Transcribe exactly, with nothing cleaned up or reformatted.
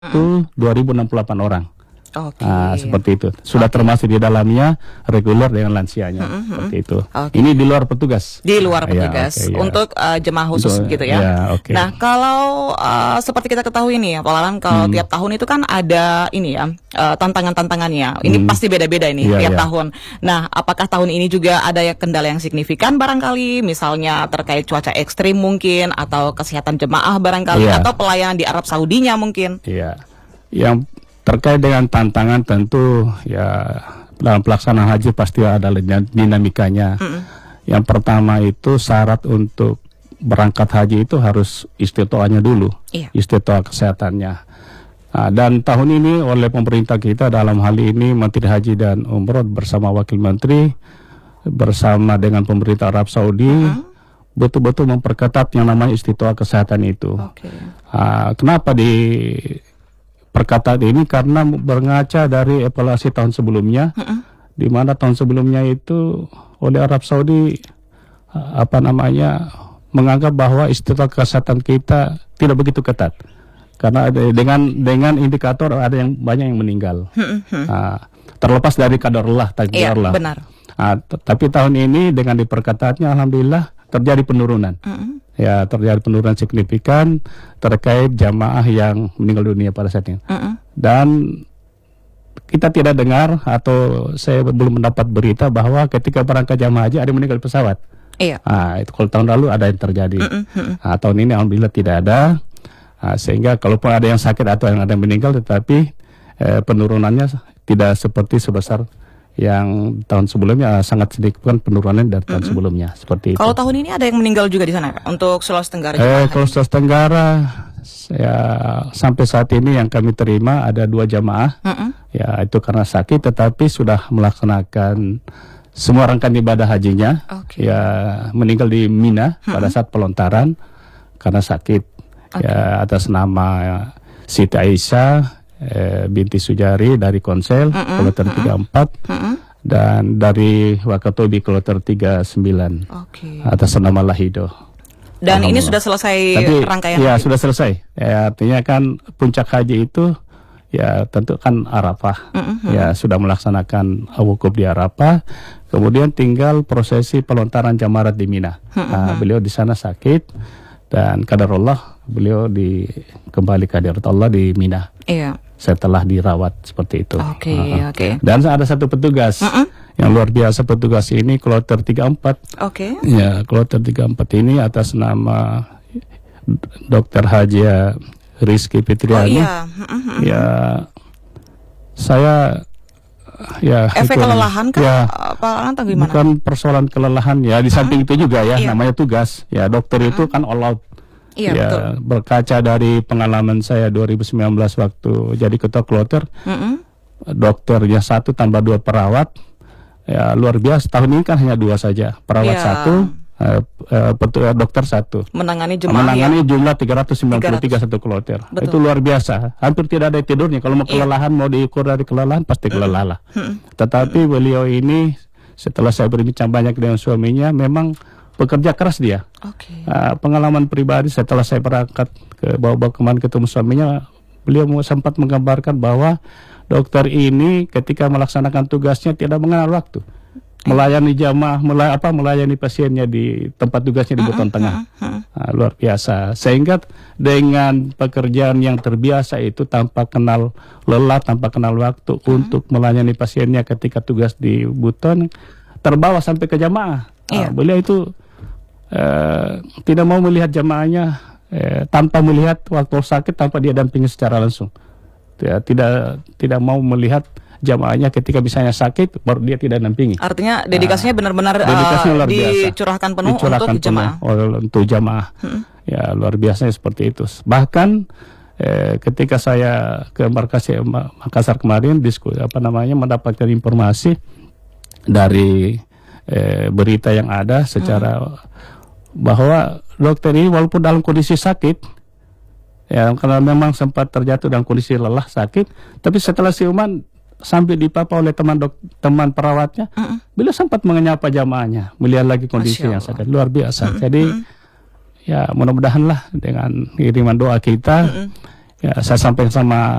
Itu dua ribu enam puluh delapan orang. Oke. Nah, seperti itu. Sudah Oke. termasuk di dalamnya reguler dengan lansianya. Mm-hmm. Seperti itu. Oke. Ini di luar petugas. Di luar Ah, petugas ya, okay, ya. untuk uh, jemaah khusus Untuk, gitu ya. ya, okay. Nah, kalau uh, seperti kita ketahui nih ya, Pak Lalang, kalau Hmm. tiap tahun itu kan ada ini ya, uh, tantangan-tantangannya. Ini Hmm. pasti beda-beda ini Ya, tiap ya. tahun. Nah, apakah tahun ini juga ada ya kendala yang signifikan barangkali, misalnya terkait cuaca ekstrim mungkin, atau kesehatan jemaah barangkali, Ya. atau pelayanan di Arab Saudinya mungkin? Iya. Yang terkait dengan tantangan tentu ya dalam pelaksanaan haji pasti ada dinamikanya. Mm-mm. Yang pertama itu syarat untuk berangkat haji itu harus istitoahnya dulu, iya. istitoah kesehatannya. Nah, dan tahun ini oleh pemerintah kita dalam hal ini Menteri Haji dan Umroh bersama Wakil Menteri bersama dengan pemerintah Arab Saudi mm-hmm. betul-betul memperketat yang namanya istitoah kesehatan itu. Okay. Nah, kenapa di perkataan ini karena berngaca dari evaluasi tahun sebelumnya, uh-uh. di mana tahun sebelumnya itu oleh Arab Saudi apa namanya menganggap bahwa istitoah kesehatan kita tidak begitu ketat karena ada, dengan dengan indikator ada yang banyak yang meninggal, uh-uh. nah, terlepas dari kadarullah takdirullah. Iya, benar. Nah, t- tapi tahun ini dengan diperketatnya, alhamdulillah terjadi penurunan. Uh-uh. Ya, terjadi penurunan signifikan terkait jamaah yang meninggal dunia pada saat ini. Uh-uh. Dan kita tidak dengar atau saya belum mendapat berita bahwa ketika berangkat jamaah haji ada yang meninggal di pesawat. Iya. Nah, itu kalau tahun lalu ada yang terjadi. Uh-uh. Nah, tahun ini alhamdulillah tidak ada. Nah, sehingga kalaupun ada yang sakit atau yang ada yang meninggal, tetapi eh, penurunannya tidak seperti sebesar yang tahun sebelumnya, sangat sedikit kan penurunan dari tahun mm-hmm. sebelumnya seperti itu. Kalau tahun ini ada yang meninggal juga di sana Pak, untuk Sulawesi Tenggara? Eh, kalau Sulawesi Tenggara ya, sampai saat ini yang kami terima ada dua jamaah, mm-hmm. ya itu karena sakit tetapi sudah melaksanakan semua rangkaian ibadah hajinya, okay. ya meninggal di Mina mm-hmm. pada saat pelontaran karena sakit, okay. ya atas nama ya, Siti Aisyah Eh, binti Sujari dari Konsel mm-mm, kloter mm-mm, tiga puluh empat mm-mm. dan dari Wakatobi kloter tiga puluh sembilan okay. atas nama Lahido. Dan ini sudah selesai Tapi, rangkaian ya haji? Sudah selesai. Ya, artinya kan puncak haji itu ya tentu kan Arafah. Mm-hmm. Ya sudah melaksanakan wukuf di Arafah. Kemudian tinggal prosesi pelontaran jamarat di Mina. Mm-hmm. Nah, beliau di sana sakit dan qadarullah beliau di kembali ke hadirat Allah di Mina. Iya. Setelah dirawat seperti itu. Oke, okay, uh-huh. oke. Okay. Dan ada satu petugas uh-uh. yang luar biasa, petugas ini kloter tiga puluh empat. Oke. Okay. Ya, kloter tiga puluh empat ini atas nama Dokter Haji Rizky Fitriani. Oh iya. Uh-huh. Ya, saya ya efek itu, kelelahan kan? Ya, Pak atau gimana? Bukan persoalan kelelahan ya, di samping uh-huh. itu juga ya, iya. namanya tugas. Ya, dokter uh-huh. itu kan all out. Iya, ya, betul. Berkaca dari pengalaman saya dua ribu sembilan belas waktu jadi ketua kloter, mm-hmm. dokternya satu tambah dua perawat, ya luar biasa. Tahun ini kan hanya dua saja, perawat yeah. satu, eh, eh, petu, eh, dokter satu. Menangani jemaah Menangani ya? jumlah tiga ratus sembilan puluh tiga satu kloter. Betul. Itu luar biasa. Hampir tidak ada tidurnya. Kalau mau kelelahan, yeah. mau diukur dari kelelahan, pasti kelelahan. Mm-hmm. Tetapi mm-hmm. beliau ini setelah saya berbincang banyak dengan suaminya, memang bekerja keras dia. Okay. Uh, pengalaman pribadi setelah saya berangkat ke bawa-bawa kemarin ketemu suaminya, beliau sempat menggambarkan bahwa dokter ini ketika melaksanakan tugasnya tidak mengenal waktu, melayani jamaah, melay- apa melayani pasiennya di tempat tugasnya di Buton Tengah, uh, luar biasa. Sehingga dengan pekerjaan yang terbiasa itu tanpa kenal lelah, tanpa kenal waktu uh-huh. untuk melayani pasiennya ketika tugas di Buton, terbawa sampai ke jamaah. Uh, beliau itu Uh, tidak mau melihat jamaahnya uh, tanpa melihat waktu sakit, tanpa dia dampingi secara langsung. Ya, tidak tidak mau melihat jamaahnya ketika misalnya sakit, baru dia tidak dampingi. Artinya dedikasinya uh, benar-benar dedikasinya uh, dicurahkan penuh dicurahkan untuk jamaah. Penuh, untuk jamaah. Hmm. Ya, luar biasa seperti itu. Bahkan eh, ketika saya ke Markas Makassar kemarin, diskusi apa namanya mendapatkan informasi dari eh, berita yang ada secara hmm. bahwa dokter ini walaupun dalam kondisi sakit, ya karena memang sempat terjatuh dalam kondisi lelah sakit, tapi setelah siuman sampai dipapa oleh teman dok, teman perawatnya, uh-uh. beliau sempat menyapa jamaahnya, melihat lagi kondisi yang sakit, luar biasa. Uh-uh. Jadi uh-uh. ya mudah-mudahan lah dengan kiriman doa kita, uh-uh. Ya, saya sampaikan sama